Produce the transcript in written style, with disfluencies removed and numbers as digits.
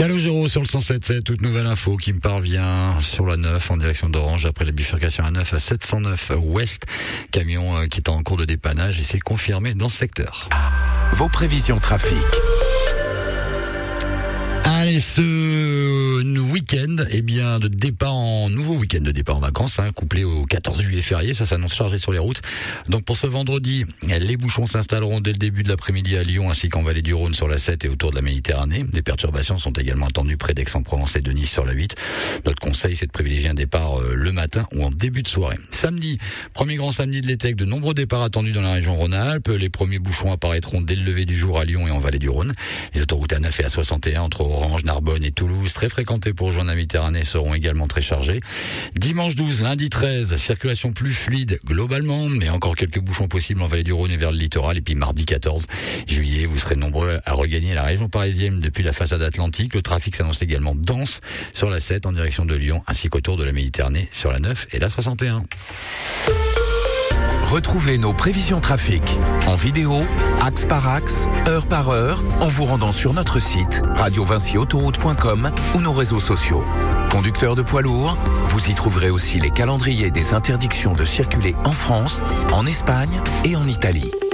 Calogero sur le 107.7, toute nouvelle info qui me parvient sur la 9 en direction d'Orange après la bifurcation A9 à 709 ouest. Camion qui est en cours de dépannage et c'est confirmé dans ce secteur. Vos prévisions trafic. Allez, ce week-end, nouveau week-end de départ en vacances, couplé au 14 juillet férié, ça s'annonce chargé sur les routes. Donc pour ce vendredi, les bouchons s'installeront dès le début de l'après-midi à Lyon ainsi qu'en Vallée du Rhône sur la 7 et autour de la Méditerranée. Des perturbations sont également attendues près d'Aix-en-Provence et de Nice sur la 8. Notre conseil, c'est de privilégier un départ le matin ou en début de soirée. Samedi, premier grand samedi de l'été, avec de nombreux départs attendus dans la région Rhône-Alpes. Les premiers bouchons apparaîtront dès le lever du jour à Lyon et en Vallée du Rhône. Les autoroutes A9 et A61 entre Orange, Narbonne et Toulouse, très fréquentées pour rejoindre la Méditerranée, seront également très chargées. Dimanche 12, lundi 13, circulation plus fluide globalement, mais encore quelques bouchons possibles en Vallée du Rhône et vers le littoral. Et puis mardi 14 juillet, vous serez nombreux à regagner la région parisienne depuis la façade atlantique. Le trafic s'annonce également dense sur la 7 en direction de Lyon, ainsi qu'autour de la Méditerranée sur la 9 et la 61. Retrouvez nos prévisions trafic en vidéo, axe par axe, heure par heure, en vous rendant sur notre site radiovincyautoroute.com ou nos réseaux sociaux. Conducteurs de poids lourds, vous y trouverez aussi les calendriers des interdictions de circuler en France, en Espagne et en Italie.